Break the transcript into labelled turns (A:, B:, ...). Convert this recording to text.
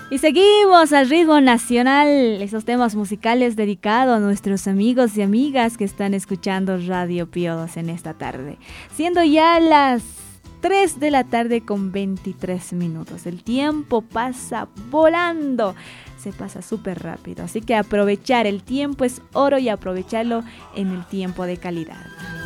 A: Y seguimos al ritmo nacional, esos temas musicales dedicados a nuestros amigos y amigas que están escuchando Radio Piodos en esta tarde. Siendo ya las 3 de la tarde con 23 minutos. El tiempo pasa volando, se pasa súper rápido. Así que aprovechar el tiempo es oro y aprovecharlo en el tiempo de calidad.